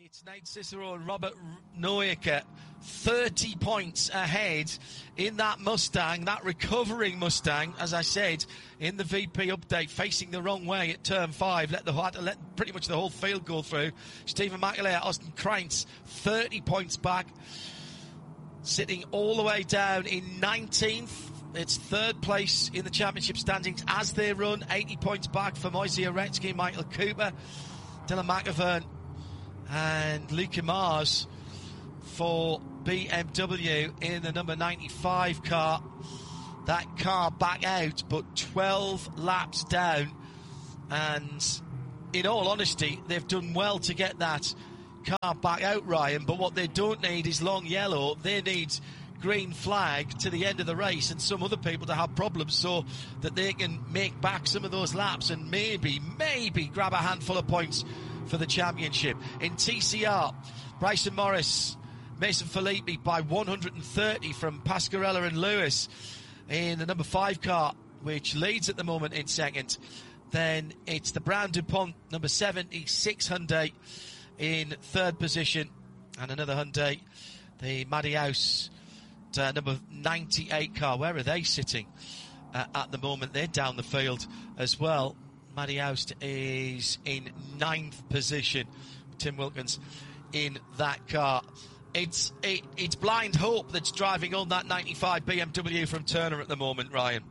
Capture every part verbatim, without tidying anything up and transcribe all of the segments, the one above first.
It's Nate Cicero and Robert Neuecker, thirty points ahead in that Mustang, that recovering Mustang, as I said, in the V P update, facing the wrong way at turn five. Let the let pretty much the whole field go through. Stephen McAleer, Austin Krantz, thirty points back, sitting all the way down in nineteenth. It's third place in the championship standings as they run, eighty points back for Moise Uretsky, Michael Cooper, Dylan McIvern, and Luca Mars for B M W in the number ninety-five car. That car back out, but twelve laps down. And in all honesty, they've done well to get that car back out, Ryan. But what they don't need is long yellow. They need green flag to the end of the race and some other people to have problems so that they can make back some of those laps and maybe, maybe grab a handful of points for the championship. In T C R, Bryson Morris, Mason Filippi by one hundred thirty from Pasquarella and Lewis in the number five car, which leads at the moment in second. Then it's the Brown DuPont number seventy-six Hyundai in third position, and another Hyundai, the Maddie House uh, number ninety-eight car. Where are they sitting uh, at the moment? They're down the field as well. Maddie Houst is in ninth position. Tim Wilkins in that car. It's it, it's blind hope that's driving on that ninety-five B M W from Turner at the moment, Ryan.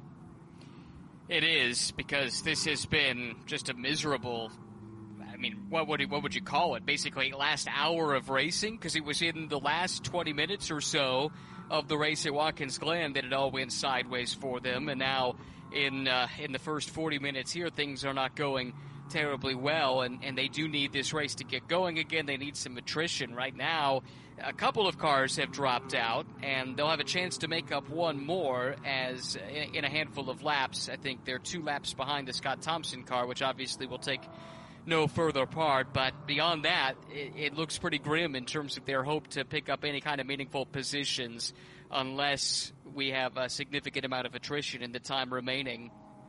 It is, because this has been just a miserable, I mean, what would, what would you call it? Basically, last hour of racing, because it was in the last twenty minutes or so of the race at Watkins Glen that it all went sideways for them, and now in uh, in the first forty minutes here, things are not going terribly well, and, and they do need this race to get going again. They need some attrition. Right now, a couple of cars have dropped out, and they'll have a chance to make up one more as in, in a handful of laps. I think they're two laps behind the Scott Thompson car, which obviously will take no further part, but beyond that, it, it looks pretty grim in terms of their hope to pick up any kind of meaningful positions unless we have a significant amount of attrition in the time remaining.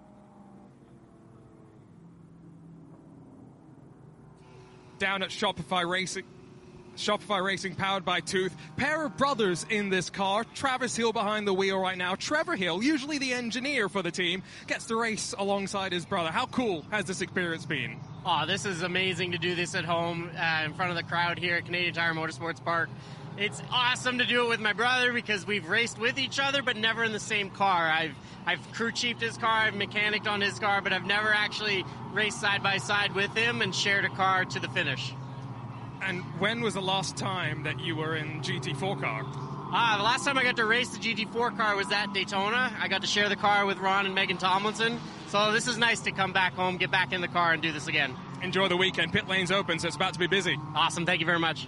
Down at Shopify Racing, Shopify Racing powered by Tooth. Pair of brothers in this car. Travis Hill behind the wheel right now. Trevor Hill, usually the engineer for the team, gets to race alongside his brother. How cool has this experience been? Oh, this is amazing to do this at home uh, in front of the crowd here at Canadian Tire Motorsports Park. It's awesome to do it with my brother because we've raced with each other, but never in the same car. I've I've crew chiefed his car, I've mechanicked on his car, but I've never actually raced side by side with him and shared a car to the finish. And when was the last time that you were in G T four car? Ah, the last time I got to race the G T four car was at Daytona. I got to share the car with Ron and Megan Tomlinson. So this is nice to come back home, get back in the car, and do this again. Enjoy the weekend. Pit lane's open, so it's about to be busy. Awesome. Thank you very much.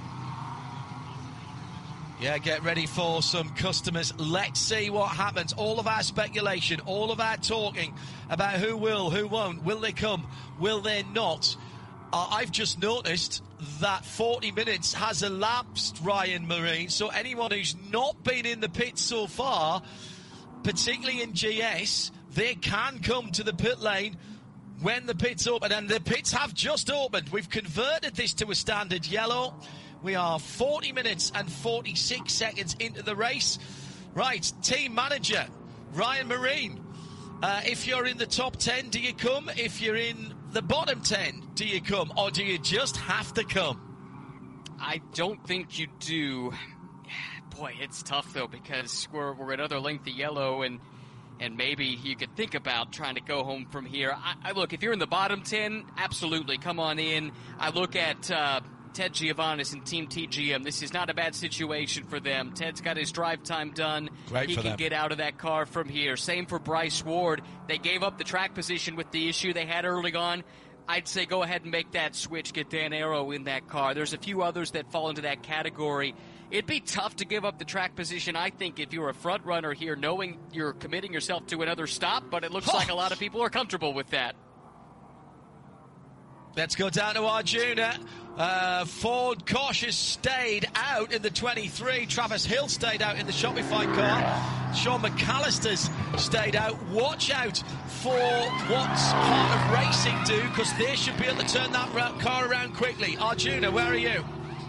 Yeah, get ready for some customers. Let's see what happens. All of our speculation, all of our talking about who will, who won't. Will they come? Will they not? Uh, I've just noticed that forty minutes has elapsed, Ryan Marine. So anyone who's not been in the pit so far, particularly in G S, they can come to the pit lane when the pits open. And the pits have just opened. We've converted this to a standard yellow. We are forty minutes and forty-six seconds into the race. Right, team manager, Ryan Marine. Uh, if you're in the top ten, do you come? If you're in the bottom ten, do you come? Or do you just have to come? I don't think you do. Boy, it's tough, though, because we're, we're another length of yellow, and and maybe you could think about trying to go home from here. I, I look, if you're in the bottom ten, absolutely, come on in. I look at Uh, Ted Giovannis and Team T G M. This is not a bad situation for them. Ted's got his drive time done. Great he for can them. get out of that car from here. Same for Bryce Ward. They gave up the track position with the issue they had early on. I'd say go ahead and make that switch, get Dan Arrow in that car. There's a few others that fall into that category. It'd be tough to give up the track position, I think, if you're a front runner here, knowing you're committing yourself to another stop, but it looks like a lot of people are comfortable with that. Let's go down to Arjuna. Uh, Ford Kosh has stayed out in the twenty-three. Travis Hill stayed out in the Shopify car. Sean McAllister's stayed out. Watch out for what's Heart of Racing do, because they should be able to turn that ra- car around quickly. Arjuna, where are you?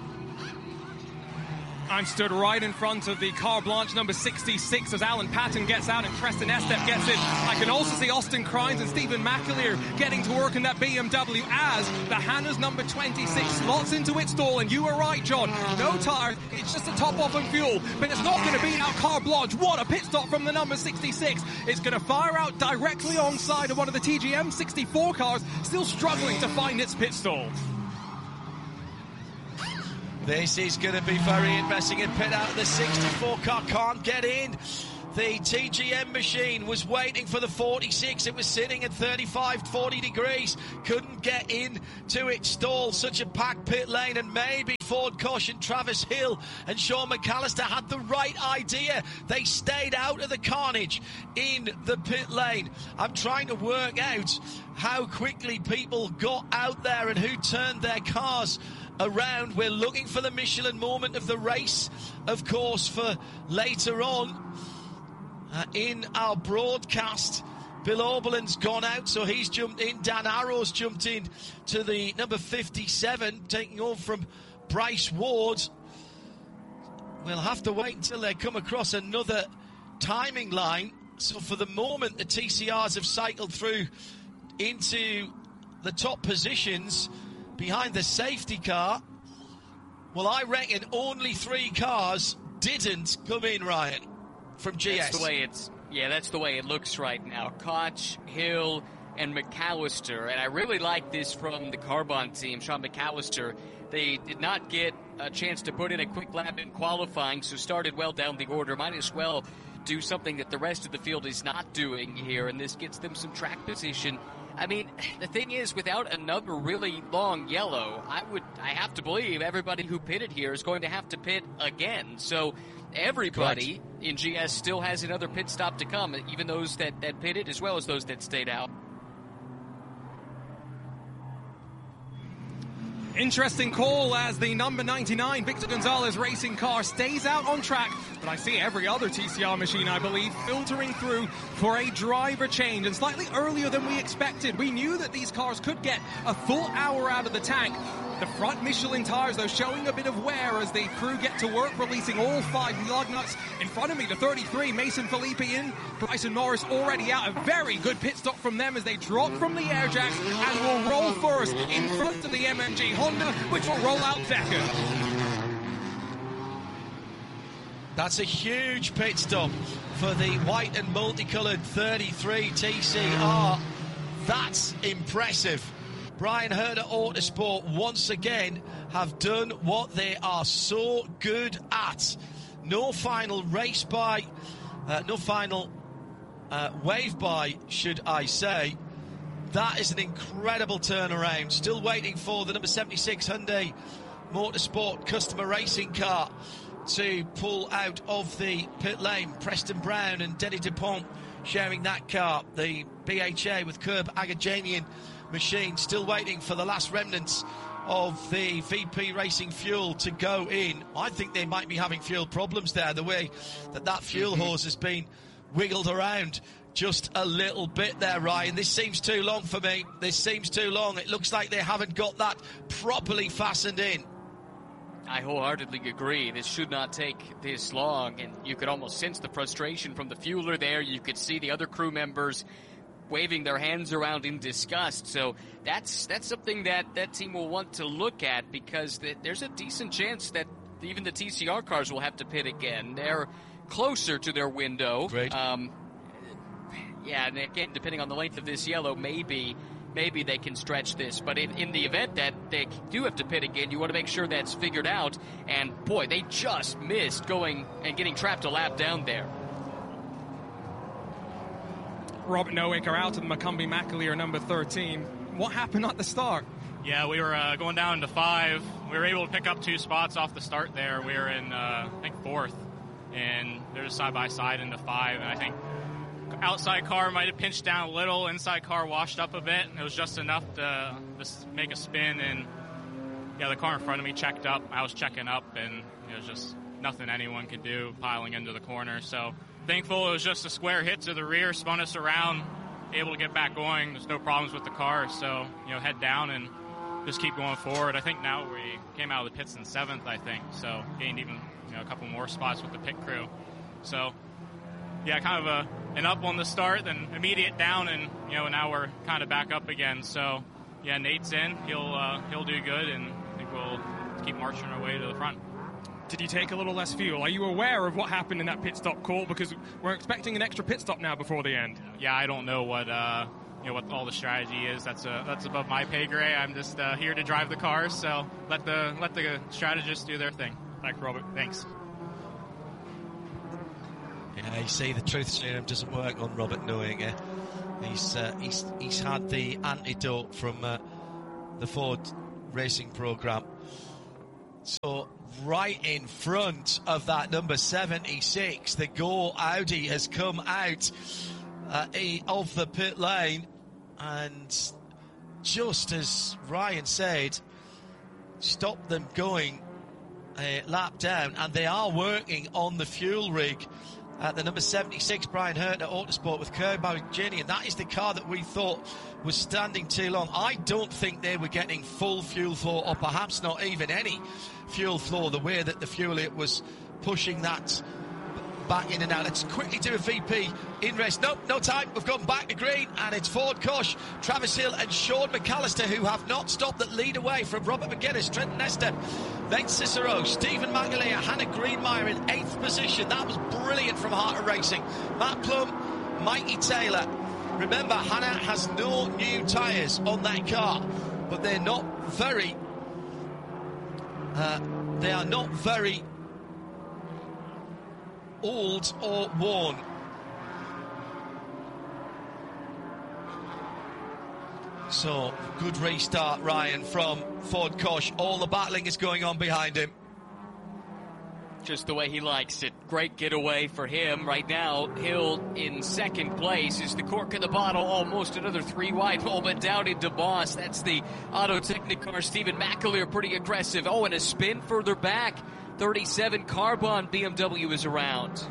I'm stood right in front of the car blanche number sixty-six as Alan Patton gets out and Preston Estep gets in. I can also see Austin Crines and Stephen McAleer getting to work in that B M W as the Hannah's number twenty-six slots into its stall. And you were right, John. No tire. It's just a top off on fuel, but it's not going to beat out car blanche. What a pit stop from the number sixty-six. It's going to fire out directly alongside of one of the T G M sixty-four cars, still struggling to find its pit stall. This is going to be very interesting. In pit out, the sixty-four car can't get in. The T G M machine was waiting for the forty-six. It was sitting at thirty-five, forty degrees. Couldn't get in to its stall. Such a packed pit lane. And maybe Ford Kosh and Travis Hill and Sean McAllister had the right idea. They stayed out of the carnage in the pit lane. I'm trying to work out how quickly people got out there and who turned their cars around. We're looking for the Michelin moment of the race, of course, for later on uh, in our broadcast. Bill Oberlin's gone out, so he's jumped in. Dan Arrow's jumped in to the number fifty-seven, taking over from Bryce Ward. We'll have to wait until they come across another timing line. So for the moment, the T C Rs have cycled through into the top positions behind the safety car. Well, I reckon only three cars didn't come in, Ryan, from G S. That's the way it's, yeah, that's the way it looks right now. Koch, Hill, and McAllister. And I really like this from the Carbon team, Sean McAllister. They did not get a chance to put in a quick lap in qualifying, so started well down the order. Might as well do something that the rest of the field is not doing here, and this gets them some track position. I mean, the thing is, without another really long yellow, I would, I have to believe everybody who pitted here is going to have to pit again. So everybody Correct. in G S still has another pit stop to come, even those that, that pitted as well as those that stayed out. Interesting call as the number ninety-nine Victor Gonzalez racing car stays out on track, but I see every other T C R machine, I believe, filtering through for a driver change, and slightly earlier than we expected. We knew that these cars could get a full hour out of the tank. The front Michelin tires, though, showing a bit of wear as the crew get to work, releasing all five lug nuts. In front of me, the thirty-three, Mason Felipe in, Bryson Norris already out. A very good pit stop from them as they drop from the air jacks and will roll first in front of the M M G Honda, which will roll out second. That's a huge pit stop for the white and multicoloured thirty-three T C R. That's impressive. Brian Herder Autosport once again have done what they are so good at. No final race by, uh, no final uh, wave by, should I say. That is an incredible turnaround. Still waiting for the number seventy-six Hyundai Motorsport customer racing car to pull out of the pit lane. Preston Brown and Denny DuPont sharing that car. The B H A with Curb Agajanian machine still waiting for the last remnants of the V P Racing fuel to go in. I think they might be having fuel problems there, the way that that fuel hose has been wiggled around just a little bit there, Ryan. This seems too long for me. This seems too long. It looks like they haven't got that properly fastened in. I wholeheartedly agree. This should not take this long, and you could almost sense the frustration from the fueler there. You could see the other crew members waving their hands around in disgust. So that's that's something that that team will want to look at, because th- there's a decent chance that even the T C R cars will have to pit again. They're closer to their window. Great. Um, yeah, and again, depending on the length of this yellow, maybe maybe they can stretch this. But in, in the event that they do have to pit again, you want to make sure that's figured out. And boy, they just missed going and getting trapped a lap down there. Robert Nowick out of the McCumbee McAleer number thirteen. What happened at the start? Yeah, we were uh, going down to five. We were able to pick up two spots off the start there. We were in, uh, I think, fourth. And they're just side by side into five. And I think outside car might have pinched down a little, inside car washed up a bit. It was just enough to just make a spin, and yeah, the car in front of me checked up. I was checking up, and it was just nothing anyone could do, piling into the corner. So thankful it was just a square hit to the rear, spun us around, able to get back going. There's no problems with the car, so you know, head down and just keep going forward. I think now we came out of the pits in seventh, I think, so gained even you know a couple more spots with the pit crew. So yeah, kind of a an up on the start, then immediate down, and you know now we're kind of back up again. So yeah, Nate's in. He'll uh, he'll do good, and I think we'll keep marching our way to the front. Did you take a little less fuel? Are you aware of what happened in that pit stop call? Because we're expecting an extra pit stop now before the end. Yeah, I don't know what uh, you know what all the strategy is. That's uh, that's above my pay grade. I'm just uh, here to drive the cars. So let the let the strategists do their thing. Thanks, Robert. Thanks. Yeah, you see, the truth serum doesn't work on Robert Noecker. He's uh, he's he's had the antidote from uh, the Ford racing program. So right in front of that number seventy-six, the Gore Audi has come out uh, of the pit lane, and just as Ryan said, stopped them going a lap down, and they are working on the fuel rig. Uh, the number seventy-six, Brian Hurt at Autosport with Kerr Bargini, and that is the car that we thought was standing too long. I don't think they were getting full fuel flow, or perhaps not even any fuel flow, the way that the fuel it was pushing that back in and out. Let's quickly do a V P in rest. Nope, no time. We've gone back to green, and it's Ford Koch, Travis Hill and Sean McAllister who have not stopped, that lead away from Robert McGuinness, Trenton Estep, Nate Cicero, Stephen Magalea, Hannah Greenmeyer in eighth position. That was brilliant from Heart of Racing. Matt Plum, Mikey Taylor. Remember, Hannah has no new tyres on that car, but they're not very uh, they are not very old or worn. So, good restart, Ryan, from Ford Koch. All the battling is going on behind him. Just the way he likes it. Great getaway for him. Right now, Hill in second place. Is the cork in the bottle, almost another three wide moment down into Moss. That's the Auto Technicar. Stephen McAleer pretty aggressive. Oh, and a spin further back. thirty-seven Carbon B M W is around.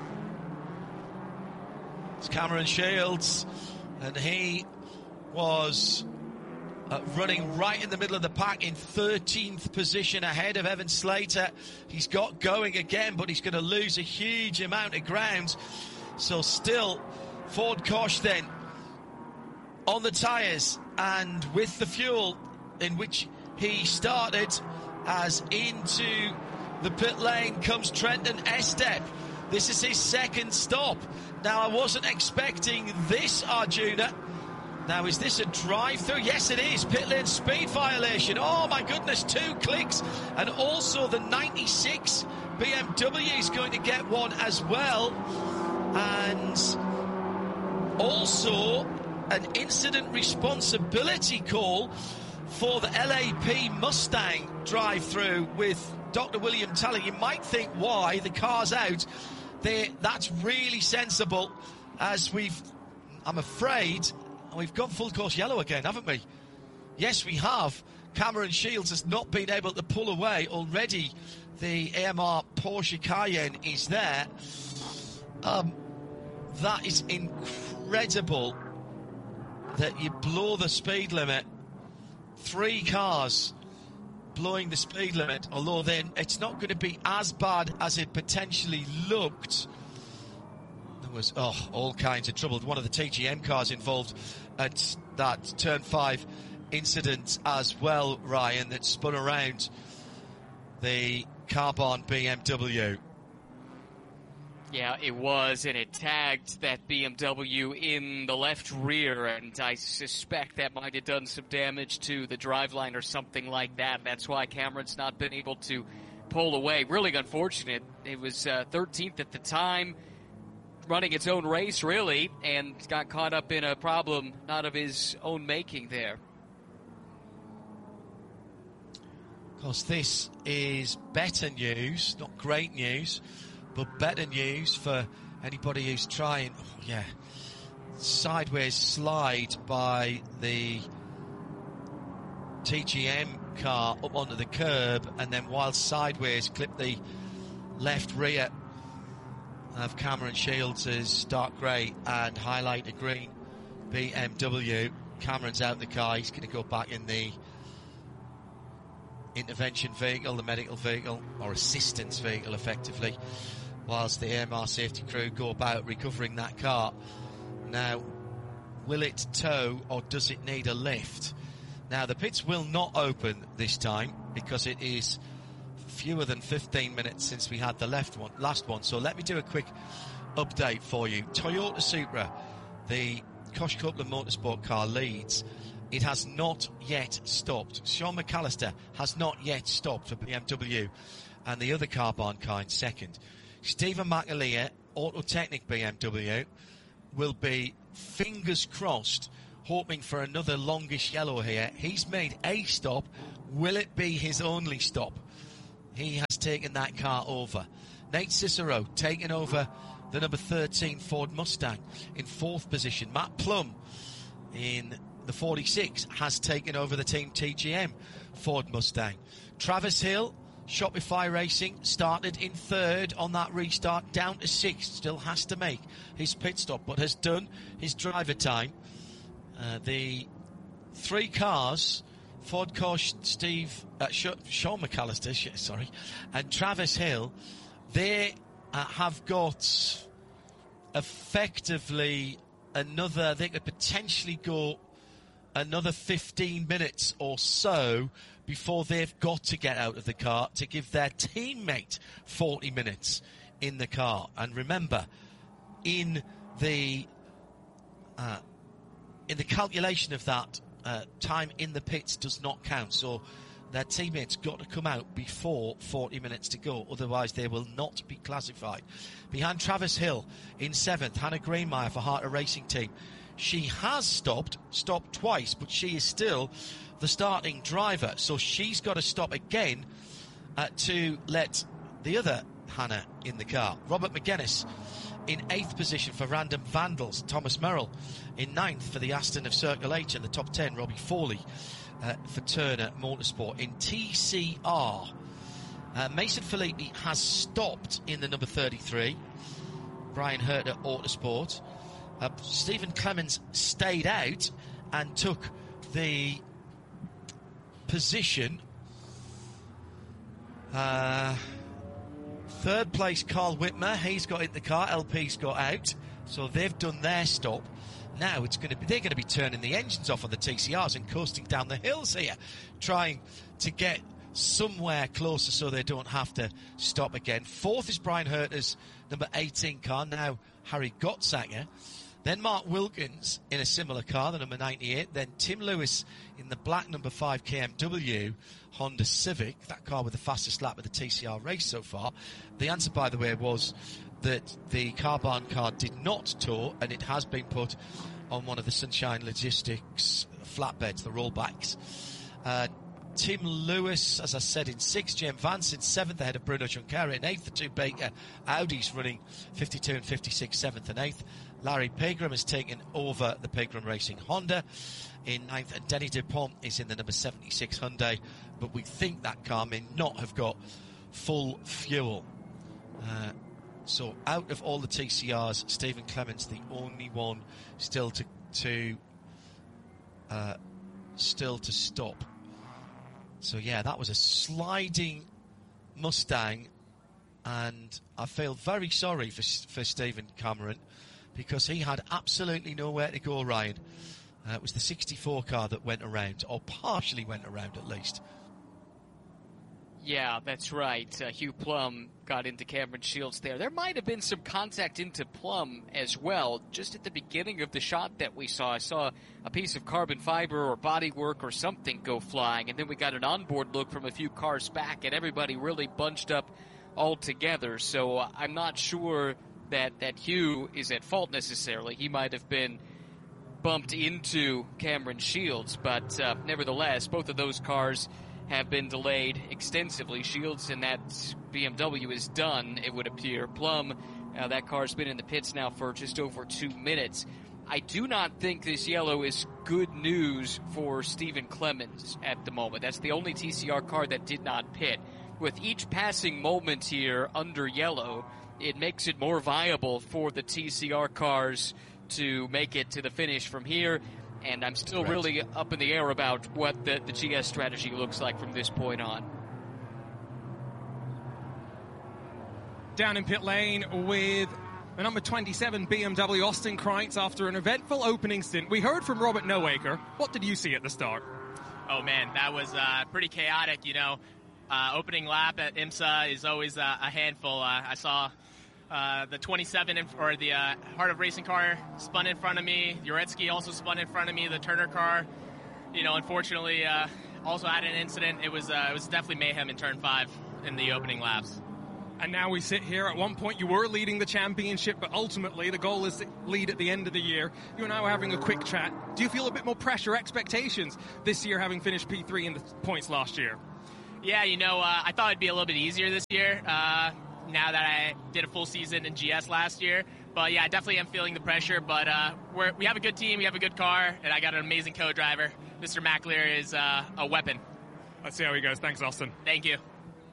It's Cameron Shields, and he was Uh, running right in the middle of the pack in thirteenth position ahead of Evan Slater. He's got going again, but he's going to lose a huge amount of ground. So still Ford Koch then on the tyres and with the fuel in which he started, as into the pit lane comes Trenton Estep. This is his second stop. Now, I wasn't expecting this, Arjuna. Now, is this a drive-through? Yes, it is. Pit lane speed violation. Oh, my goodness, two clicks. And also the ninety-six B M W is going to get one as well. And also an incident responsibility call for the L A P Mustang drive-through with Doctor William Talley. You might think, why? The car's out. They, that's really sensible, as we've, I'm afraid... we've gone full course yellow again, haven't we? Yes, we have. Cameron Shields has not been able to pull away. Already the A M R Porsche Cayenne is there. Um, that is incredible that you blow the speed limit. Three cars blowing the speed limit, although then it's not going to be as bad as it potentially looked. Was oh all kinds of trouble. One of the T G M cars involved at that turn five incident as well, Ryan, that spun around the Carbon B M W. Yeah, it was, and it tagged that B M W in the left rear, and I suspect that might have done some damage to the driveline or something like that. That's why Cameron's not been able to pull away. Really unfortunate. It was uh, thirteenth at the time, running its own race, really, and got caught up in a problem not of his own making there. Of course, this is better news, not great news, but better news for anybody who's trying. Oh, yeah, sideways slide by the T G M car up onto the curb, and then while sideways clip the left rear of Cameron Shields' dark grey and highlighter green B M W. Cameron's out the car. He's going to go back in the intervention vehicle, the medical vehicle, or assistance vehicle, effectively, whilst the A M R safety crew go about recovering that car. Now, will it tow or does it need a lift? Now, the pits will not open this time because it is fewer than fifteen minutes since we had the left one, last one. So let me do a quick update for you. Toyota Supra, the Kosh Copeland Motorsport car, leads. It has not yet stopped. Sean McAllister has not yet stopped for B M W, and the other Carbon car in second. Stephen McAleer, Autotechnic B M W, will be, fingers crossed, hoping for another longish yellow here. He's made a stop. Will it be his only stop? He has taken that car over. Nate Cicero taking over the number thirteen Ford Mustang in fourth position. Matt Plum in the forty-six has taken over the Team T G M Ford Mustang. Travis Hill, Shopify Racing, started in third on that restart, down to sixth. Still has to make his pit stop, but has done his driver time. Uh, the three cars, Ford Kosh, Steve, uh, Sean McAllister, sh- sorry, and Travis Hill, they uh, have got effectively another, they could potentially go another fifteen minutes or so before they've got to get out of the car to give their teammate forty minutes in the car. And remember, in the uh, in the calculation of that, uh, time in the pits does not count. So their teammates got to come out before forty minutes to go, otherwise they will not be classified. Behind Travis Hill in seventh, Hannah Greenmeyer for Harter Racing Team. She has stopped, stopped twice, but she is still the starting driver, so she's got to stop again uh, to let the other Hannah in the car. Robert McGuinness in eighth position for Random Vandals. Thomas Merrill in ninth for the Aston of Circle H, and the top ten, Robbie Foley uh, for Turner Motorsport. In T C R, uh, Mason Filippi has stopped in the number thirty-three, Brian Herter Autosport. Uh, Stephen Clemens stayed out and took the position. Uh, third place, Carl Whitmer. He's got in the car. L P's got out. So they've done their stop. Now it's going to be, they're going to be turning the engines off on the T C Rs and coasting down the hills here, trying to get somewhere closer so they don't have to stop again. Fourth is Brian Herter's number eighteen car. Now Harry Gottsacker. Then Mark Wilkins in a similar car, the number ninety-eight. Then Tim Lewis in the black number five K M W Honda Civic, that car with the fastest lap of the T C R race so far. The answer, by the way, was that the Carbon car did not tow, and it has been put on one of the Sunshine Logistics flatbeds, the rollbacks. Uh, Tim Lewis, as I said, in sixth. James Vance in seventh, ahead of Bruno Junqueira in eighth. The two Baker Audis running fifty-two and fifty-six, seventh and eighth. Larry Pegram has taken over the Pegram Racing Honda in ninth, and Denny Dupont is in the number seventy-six Hyundai, but we think that car may not have got full fuel. Uh, so out of all the T C Rs, Stephen Clements the only one still to to uh, still to stop. So yeah, that was a sliding Mustang, and I feel very sorry for for Stephen Cameron, because he had absolutely nowhere to go, Ryan. Uh, it was the sixty-four car that went around, or partially went around at least. Yeah, that's right. Uh, Hugh Plum got into Cameron Shields there. There might have been some contact into Plum as well. Just at the beginning of the shot that we saw, I saw a piece of carbon fiber or bodywork or something go flying, and then we got an onboard look from a few cars back, and everybody really bunched up all together. So uh, I'm not sure that, that Hugh is at fault necessarily. He might have been bumped into Cameron Shields, but uh, nevertheless, both of those cars have been delayed extensively. Shields and that B M W is done, it would appear. Plum, uh, that car's been in the pits now for just over two minutes. I do not think this yellow is good news for Stephen Clemens at the moment. That's the only T C R car that did not pit. With each passing moment here under yellow, it makes it more viable for the T C R cars to make it to the finish from here. And I'm still Correct. really up in the air about what the, the G S strategy looks like from this point on. Down in pit lane with the number twenty-seven B M W, Austin Kreitz, after an eventful opening stint. We heard from Robert Noaker. What did you see at the start? Oh, man, that was uh, pretty chaotic, you know. Uh, opening lap at IMSA is always uh, a handful. Uh, I saw uh, the twenty-seven, in, or the uh, Heart of Racing car spun in front of me. Uretsky also spun in front of me, the Turner car. You know, unfortunately, uh, also had an incident. It was, uh, it was definitely mayhem in turn five in the opening laps. And now we sit here. At one point you were leading the championship, but ultimately the goal is to lead at the end of the year. You and I were having a quick chat. Do you feel a bit more pressure, expectations this year, having finished P three in the points last year? Yeah, you know, uh, I thought it'd be a little bit easier this year, uh, now that I did a full season in G S last year. But yeah, I definitely am feeling the pressure, but uh, we're, we have a good team, we have a good car, and I got an amazing co-driver. Mister McAleer is uh, a weapon. Let's see how he goes. Thanks, Austin. Thank you.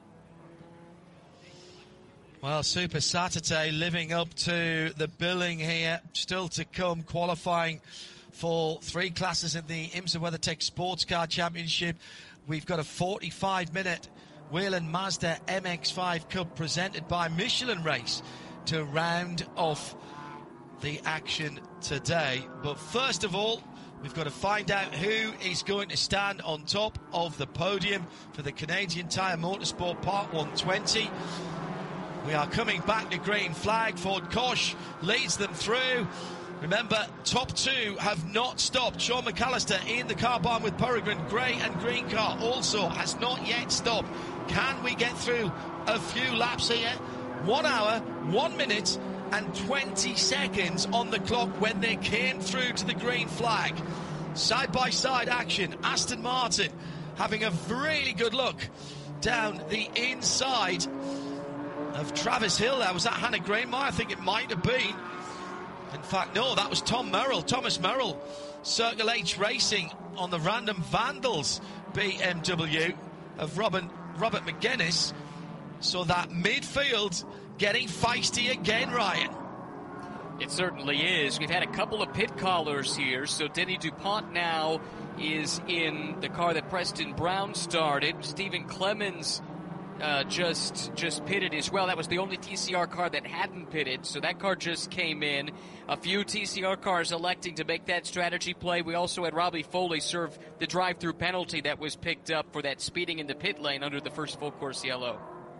Well, Super Saturday living up to the billing here. Still to come, qualifying for three classes in the IMSA WeatherTech Sports Car Championship. We've got a forty-five minute Whelen Mazda M X five Cup presented by Michelin race to round off the action today. But first of all, we've got to find out who is going to stand on top of the podium for the Canadian Tire Motorsport Part one twenty. We are coming back to green flag. Ford Koch leads them through. Remember, top two have not stopped. Sean McAllister in the car barn with Peregrine. Grey and green car also has not yet stopped. Can we get through a few laps here? One hour, one minute and twenty seconds on the clock when they came through to the green flag. Side-by-side action. Aston Martin having a really good look down the inside of Travis Hill. That was that Hannah Grainmeyer? I think it might have been. In fact, no, that was Tom Merrill, Thomas Merrill, Circle H Racing on the Random Vandals B M W of Robert, Robert McGuinness. So that midfield getting feisty again, Ryan. It certainly is. We've had a couple of pit callers here. So Denny DuPont now is in the car that Preston Brown started. Stephen Clemens Uh, just just pitted as well. That was the only T C R car that hadn't pitted, so that car just came in. A few T C R cars electing to make that strategy play. We also had Robbie Foley serve the drive-through penalty that was picked up for that speeding in the pit lane under the first full course yellow.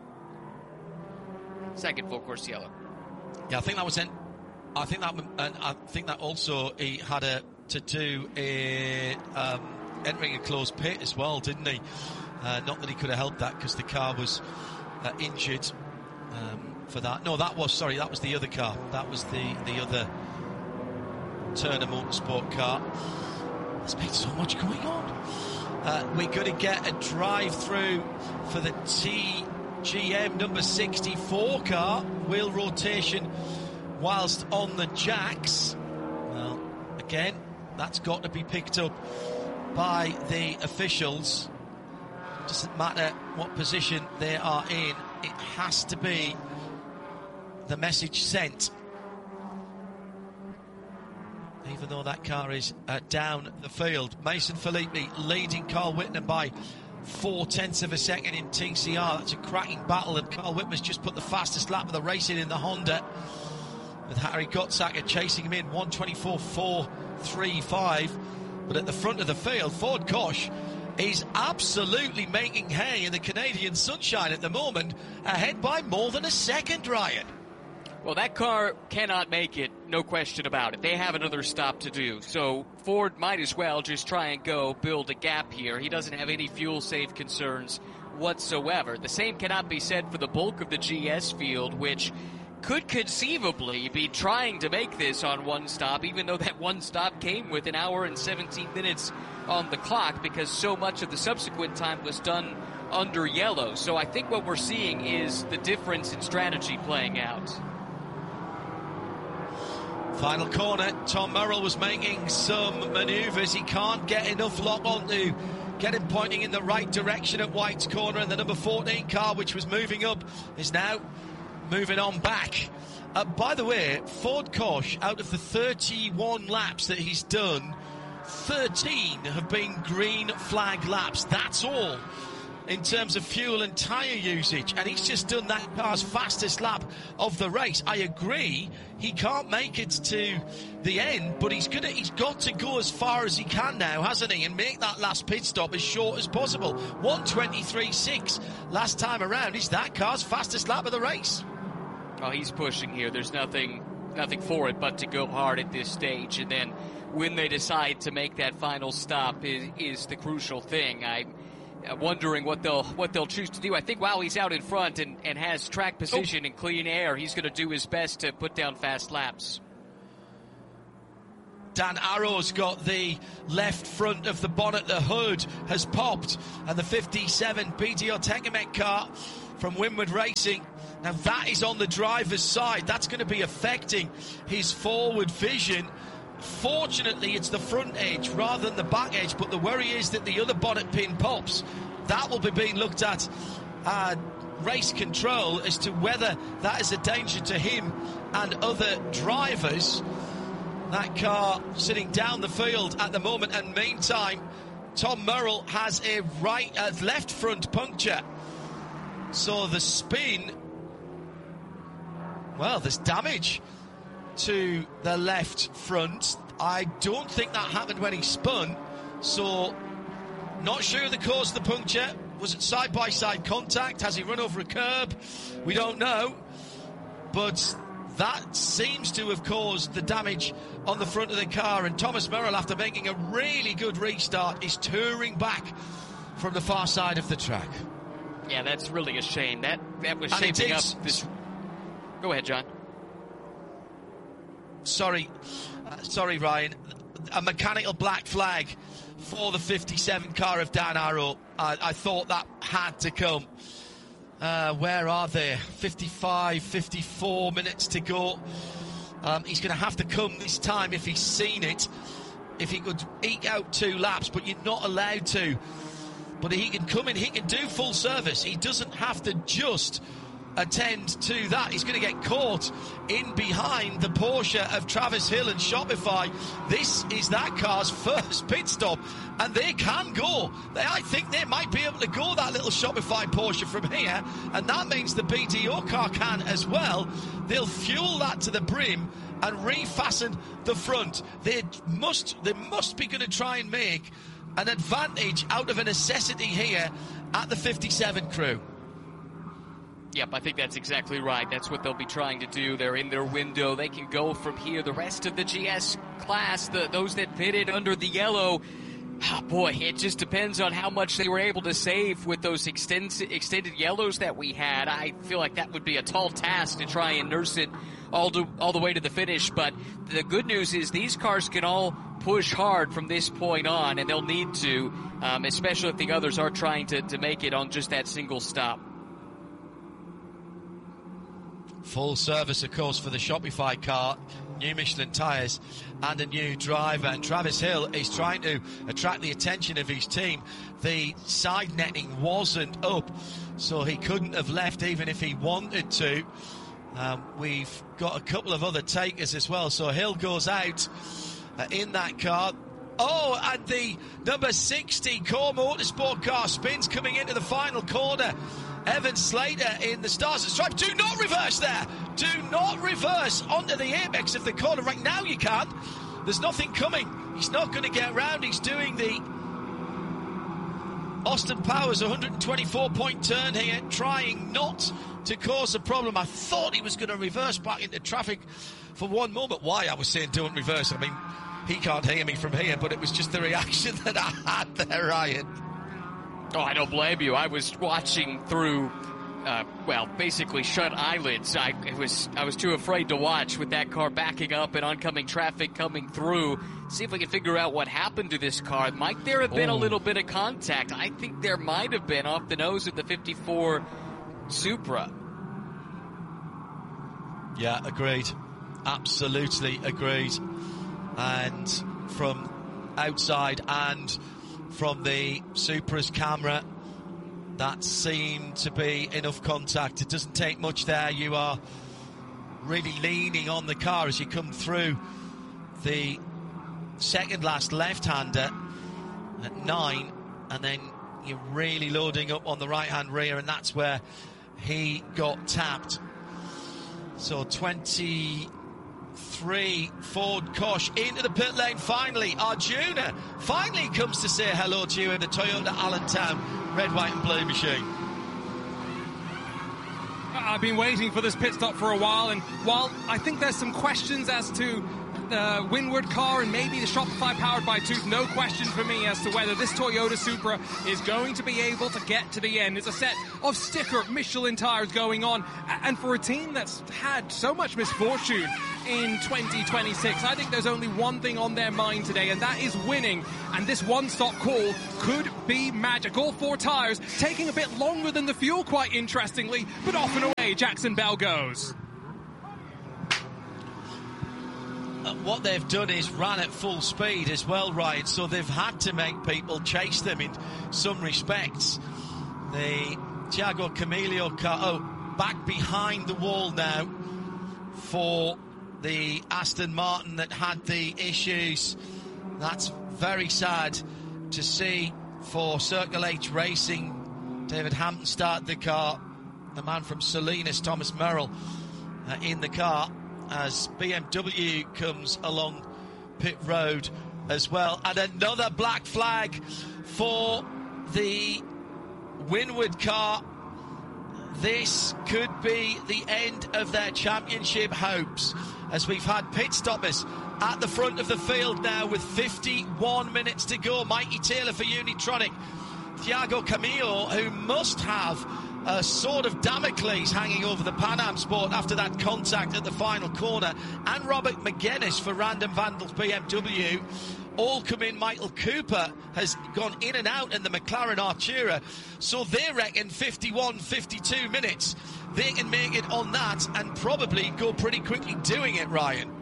Second full course yellow. Yeah, I think that was in. I think that, and I think that also he had a to do a um, entering a closed pit as well, didn't he? Uh, not that he could have helped that because the car was uh, injured um, for that. No, that was, sorry, that was the other car. That was the, the other Turner Motorsport car. There's been so much going on. Uh, we're going to get a drive-through for the T G M number sixty-four car. Wheel rotation whilst on the jacks. Well, again, that's got to be picked up by the officials. Doesn't matter what position they are in, it has to be the message sent. Even though that car is uh, down the field. Mason Filippi leading Carl Whitman by four tenths of a second in T C R. That's a cracking battle, and Carl Whitman's just put the fastest lap of the racing in the Honda, with Harry Gottsacker chasing him in one twenty-four point four three five. But at the front of the field, Ford Koch is absolutely making hay in the Canadian sunshine at the moment, ahead by more than a second, Ryan. Well, that car cannot make it, no question about it. They have another stop to do. So Ford might as well just try and go build a gap here. He doesn't have any fuel save concerns whatsoever. The same cannot be said for the bulk of the G S field, which could conceivably be trying to make this on one stop, even though that one stop came with an hour and seventeen minutes on the clock, because so much of the subsequent time was done under yellow. So I think what we're seeing is the difference in strategy playing out. Final corner, Tom Merrill was making some manoeuvres. He can't get enough lock on to get him pointing in the right direction at White's corner, and the number fourteen car, which was moving up, is now moving on back. Uh, by the way, Ford Koch, out of the thirty-one laps that he's done, thirteen have been green flag laps. That's all in terms of fuel and tyre usage, and he's just done that car's fastest lap of the race. I agree, he can't make it to the end, but he's gonna, he's got to go as far as he can now, hasn't he, and make that last pit stop as short as possible. one twenty-three point six last time around is that car's fastest lap of the race. Oh, he's pushing here. There's nothing, nothing for it but to go hard at this stage, and then when they decide to make that final stop is, is the crucial thing. I'm wondering what they'll what they'll choose to do. I think while he's out in front and, and has track position oh. and clean air, he's going to do his best to put down fast laps. Dan Arrow's got the left front of the bonnet. The hood has popped, and the fifty-seven B D O Techomec car from Windward Racing, now that is on the driver's side. That's going to be affecting his forward vision. Fortunately, it's the front edge rather than the back edge, but the worry is that the other bonnet pin pops. That will be being looked at uh, race control as to whether that is a danger to him and other drivers. That car sitting down the field at the moment, and meantime, Tom Merrill has a right, uh, left front puncture. So the spin, well, there's damage to the left front. I don't think that happened when he spun, so not sure the cause of the puncture. Was it side-by-side contact? Has he run over a curb? We don't know, but that seems to have caused the damage on the front of the car, and Thomas Merrill, after making a really good restart, is touring back from the far side of the track. Yeah, that's really a shame. That that was And shaping it up is- this... Go ahead, John. Sorry, uh, sorry, Ryan. A mechanical black flag for the fifty-seven car of Dan Arrow. I, I thought that had to come. Uh, where are they? fifty-five, fifty-four minutes to go. Um, he's going to have to come this time if he's seen it. If he could eke out two laps, but you're not allowed to. But he can come in, he can do full service. He doesn't have to just attend to that. He's going to get caught in behind the Porsche of Travis Hill and Shopify. This is that car's first pit stop, and they can go. They, I think they might be able to go that little Shopify Porsche from here, and that means the B D O car can as well. They'll fuel that to the brim and refasten the front. They must, they must be going to try and make an advantage out of a necessity here at the fifty-seven crew. Yep, I think that's exactly right. That's what they'll be trying to do. They're in their window. They can go from here. The rest of the G S class, the, those that pitted under the yellow, oh boy, it just depends on how much they were able to save with those extend, extended yellows that we had. I feel like that would be a tall task to try and nurse it all, to, all the way to the finish. But the good news is these cars can all push hard from this point on, and they'll need to, um, especially if the others are trying to, to make it on just that single stop. Full service, of course, for the Shopify car, new Michelin tyres and a new driver. And Travis Hill is trying to attract the attention of his team. The side netting wasn't up, so he couldn't have left even if he wanted to. Um, we've got a couple of other takers as well, so Hill goes out uh, in that car. Oh, and the number sixty Core Motorsport car spins coming into the final corner. Evan Slater in the Stars and Stripes. Do not reverse there. Do not reverse onto the apex of the corner. Right now you can. There's nothing coming. He's not going to get round. He's doing the Austin Powers one hundred twenty-four point turn here, trying not to cause a problem. I thought he was going to reverse back into traffic for one moment. Why I was saying don't reverse. I mean, he can't hear me from here, but it was just the reaction that I had there, Ryan. Oh, I don't blame you. I was watching through, uh, well, basically shut eyelids. I it was I was too afraid to watch with that car backing up and oncoming traffic coming through. See if we can figure out what happened to this car. Might there have been oh. a little bit of contact? I think there might have been off the nose of the fifty-four Supra. Yeah, agreed. Absolutely agreed. And from outside and from the Supra's camera, that seemed to be enough contact. It doesn't take much there. You are really leaning on the car as you come through the second last left-hander at nine, and then you're really loading up on the right-hand rear, and that's where he got tapped. So twenty-three Ford Kosh into the pit lane finally. Arjuna finally comes to say hello to you in the Toyota Allentown red, white and blue machine. I've been waiting for this pit stop for a while, and while I think there's some questions as to the Windward car and maybe the Shopify powered by Tooth, no question for me as to whether this Toyota Supra is going to be able to get to the end. It's a set of sticker Michelin tires going on, and for a team that's had so much misfortune in twenty twenty-six, I think there's only one thing on their mind today, and that is winning. And this one-stop call could be magic. All four tires taking a bit longer than the fuel, quite interestingly, but off and away Jackson Bell goes. Uh, what they've done is ran at full speed as well, Ryan, so they've had to make people chase them in some respects. The Thiago Camilio car, oh, back behind the wall now for the Aston Martin that had the issues. That's very sad to see for Circle H Racing. David Hampton started the car, the man from Salinas, Thomas Merrill, uh, in the car, as B M W comes along pit road as well. And another black flag for the Windward car. This could be the end of their championship hopes, as we've had pit stoppers at the front of the field now with fifty-one minutes to go. Mikey Taylor for Unitronic. Thiago Camillo, who must have a sword of Damocles hanging over the Pan Am Sport after that contact at the final corner, and Robert McGuinness for Random Vandals B M W, all come in. Michael Cooper has gone in and out in the McLaren Artura, so they reckon fifty-one, fifty-two minutes they can make it on that and probably go pretty quickly doing it, Ryan.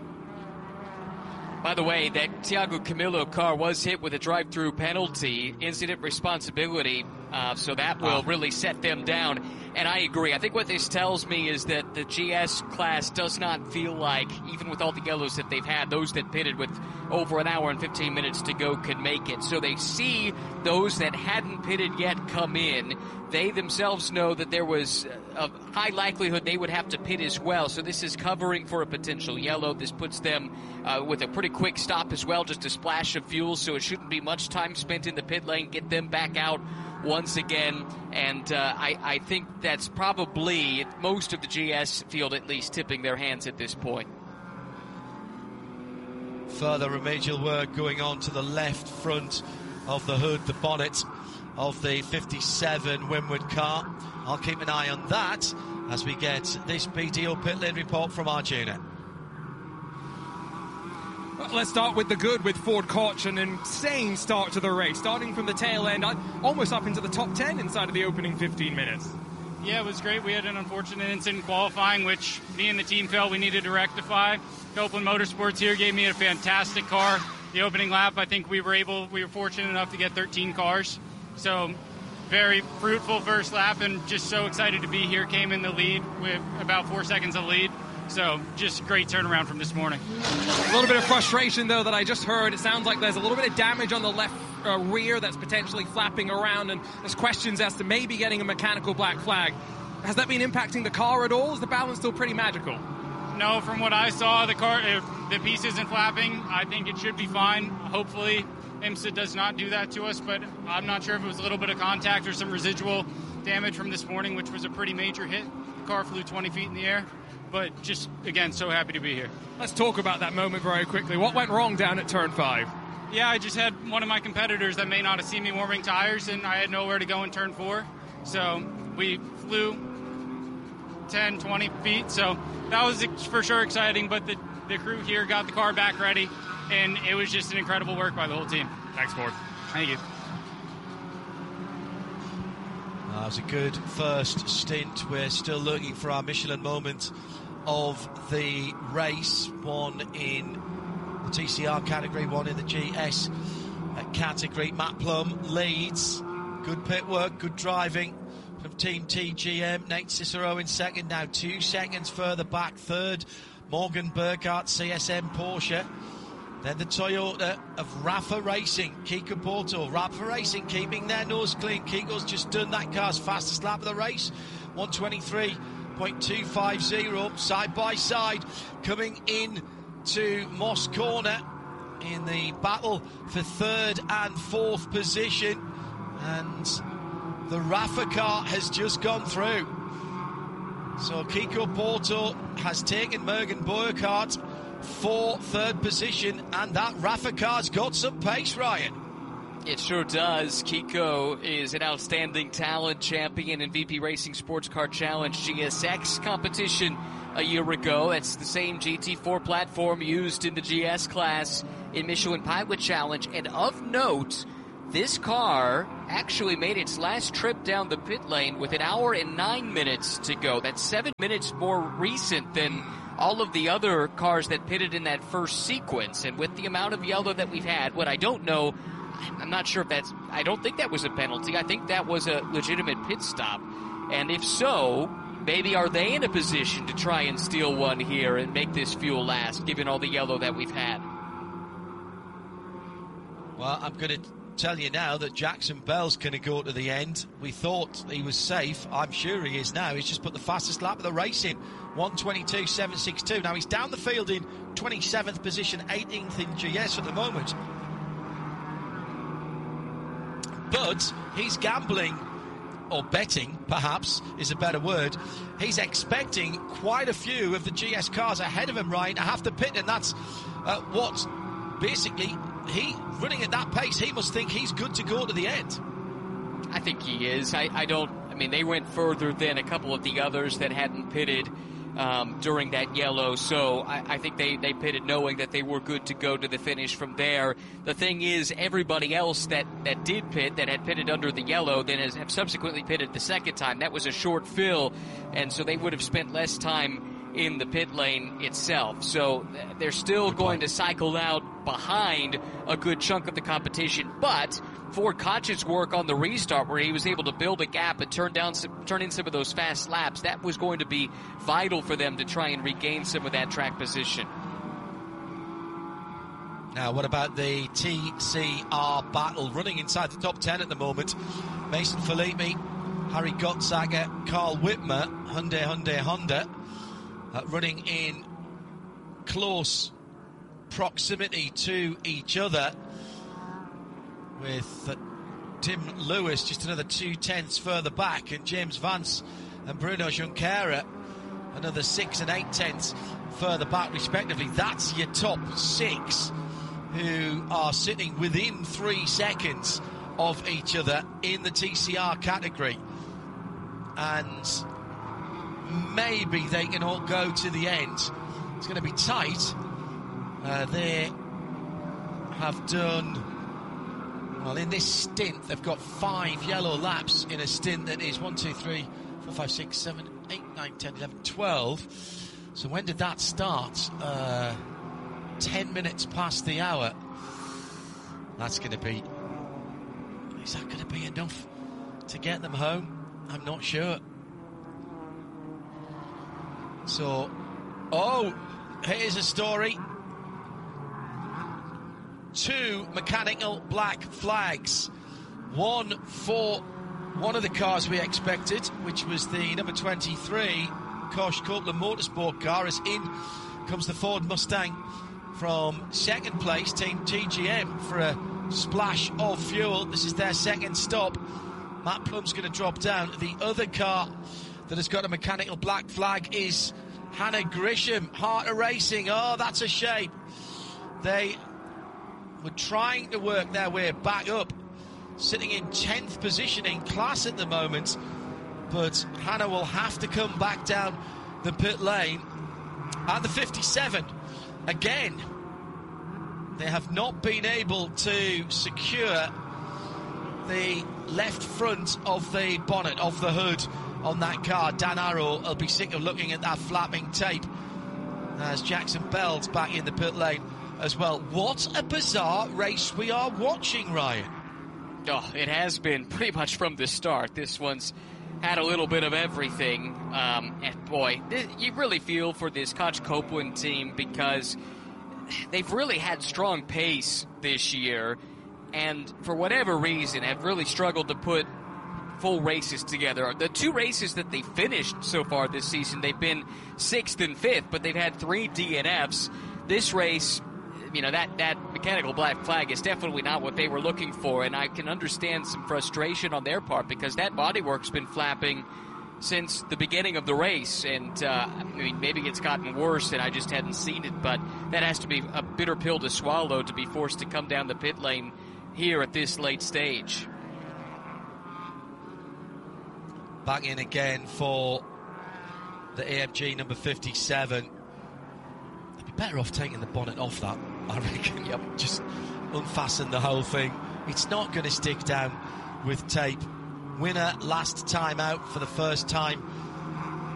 By the way, that Thiago Camillo car was hit with a drive-through penalty, incident responsibility, uh, so that will really set them down. And I agree. I think what this tells me is that the G S class does not feel like, even with all the yellows that they've had, those that pitted with over an hour and fifteen minutes to go can make it. So they see those that hadn't pitted yet come in. They themselves know that there was a high likelihood they would have to pit as well. So this is covering for a potential yellow. This puts them uh, with a pretty quick stop as well, just a splash of fuel. So it shouldn't be much time spent in the pit lane. Get them back out once again. And uh, I, I think that's probably most of the G S field at least tipping their hands at this point. Further remedial work going on to the left front of the hood, the bonnet of the fifty-seven Windward car. I'll keep an eye on that as we get this B D O pit lane report from Arjuna. Well, let's start with the good with Ford Koch. An insane start to the race, starting from the tail end, almost up into the top ten inside of the opening fifteen minutes. Yeah, it was great. We had an unfortunate incident qualifying, which me and the team felt we needed to rectify. Copeland Motorsports here gave me a fantastic car. The opening lap, I think we were able, we were fortunate enough to get thirteen cars. So very fruitful first lap, and just so excited to be here. Came in the lead with about four seconds of lead. So just great turnaround from this morning. A little bit of frustration, though, that I just heard. It sounds like there's a little bit of damage on the left uh, rear that's potentially flapping around, and there's questions as to maybe getting a mechanical black flag. Has that been impacting the car at all? Is the balance still pretty magical? No, from what I saw, the car, if the piece isn't flapping, I think it should be fine. Hopefully IMSA does not do that to us, but I'm not sure if it was a little bit of contact or some residual damage from this morning, which was a pretty major hit. The car flew twenty feet in the air, but just, again, so happy to be here. Let's talk about that moment very quickly. What went wrong down at turn five? Yeah, I just had one of my competitors that may not have seen me warming tires, and I had nowhere to go in turn four. So we flew ten, twenty feet, so that was for sure exciting, but the, the crew here got the car back ready, and it was just an incredible work by the whole team. Thanks, Ford. Thank you. That was a good first stint. We're still looking for our Michelin moment of the race, one in the T C R category, one in the G S category. Matt Plum leads. Good pit work, good driving from Team T G M. Nate Cicero in second, now two seconds further back. Third, Morgan Burkhardt, C S M Porsche. Then the Toyota of Rafa Racing, Kiko Porto. Rafa Racing keeping their nose clean. Kiko's just done that car's fastest lap of the race, one twenty-three point two five zero, side by side, coming in to Moss Corner in the battle for third and fourth position. And the Rafa car has just gone through. So Kiko Porto has taken Morgan Burkhardt for third position, and that Rafa car's got some pace, Ryan. It sure does. Kiko is an outstanding talent, champion in V P Racing Sports Car Challenge G S X competition a year ago. That's the same G T four platform used in the G S class in Michelin Pilot Challenge. And of note, this car actually made its last trip down the pit lane with an hour and nine minutes to go. That's seven minutes more recent than all of the other cars that pitted in that first sequence. And with the amount of yellow that we've had, what I don't know, I'm not sure if that's, I don't think that was a penalty. I think that was a legitimate pit stop. And if so, maybe are they in a position to try and steal one here and make this fuel last, given all the yellow that we've had? Well, I'm going to tell you now that Jackson Bell's going to go to the end. We thought he was safe. I'm sure he is now. He's just put the fastest lap of the race in, one twenty-two point seven six two. Now he's down the field in twenty-seventh position, eighteenth in G S at the moment. But he's gambling, or betting, perhaps, is a better word. He's expecting quite a few of the G S cars ahead of him, Ryan, to have to pit, and that's uh, what, basically, he, running at that pace, he must think he's good to go to the end. I think he is. I, I don't, I mean, they went further than a couple of the others that hadn't pitted um, during that yellow, so I, I think they, they pitted knowing that they were good to go to the finish from there. The thing is, everybody else that, that did pit, that had pitted under the yellow, then has have subsequently pitted the second time. That was a short fill, and so they would have spent less time in the pit lane itself. So they're still going to cycle out behind a good chunk of the competition. But Ford Koch's work on the restart, where he was able to build a gap and turn down some, turn in some of those fast laps, that was going to be vital for them to try and regain some of that track position. Now, what about the T C R battle? Running inside the top ten at the moment, Mason Filippi, Harry Gottsager, Carl Whitmer, Hyundai, Hyundai, Honda, uh, running in close proximity to each other, with uh, Tim Lewis just another two tenths further back, and James Vance and Bruno Junqueira another six and eight tenths further back respectively. That's your top six who are sitting within three seconds of each other in the T C R category, and maybe they can all go to the end. It's going to be tight. Uh, they have done, well, in this stint, they've got five yellow laps in a stint that is one, two, three, four, five, six, seven, eight, nine, ten, eleven, twelve. So when did that start? Uh, ten minutes past the hour. That's going to be, is that going to be enough to get them home? I'm not sure. So, oh, here's a story. Two mechanical black flags. One for one of the cars we expected, which was the number twenty-three Koch Copeland Motorsport car, as in comes the Ford Mustang from second place, Team T G M, for a splash of fuel. This is their second stop. Matt Plum's going to drop down. The other car that has got a mechanical black flag is Hannah Grisham, Heart of Racing. Oh, that's a shame. They were trying to work their way back up, sitting in tenth position in class at the moment, but Hannah will have to come back down the pit lane. And the fifty-seven, again, they have not been able to secure the left front of the bonnet, of the hood, on that car. Dan Arrow will be sick of looking at that flapping tape as Jackson Bell's back in the pit lane as well. What a bizarre race we are watching, Ryan. Oh, it has been pretty much from the start. This one's had a little bit of everything. Um, and boy, th- you really feel for this Koch Copeland team because they've really had strong pace this year, and for whatever reason have really struggled to put full races together. The two races that they finished so far this season, they've been sixth and fifth, but they've had three D N Fs. This race, you know, that, that mechanical black flag is definitely not what they were looking for, and I can understand some frustration on their part because that bodywork's been flapping since the beginning of the race, and uh, I mean, maybe it's gotten worse and I just hadn't seen it, but that has to be a bitter pill to swallow to be forced to come down the pit lane here at this late stage. Back in again for the A M G number fifty-seven. They'd be better off taking the bonnet off that, I reckon. Yep. Just unfasten the whole thing. It's not going to stick down with tape. Winner last time out for the first time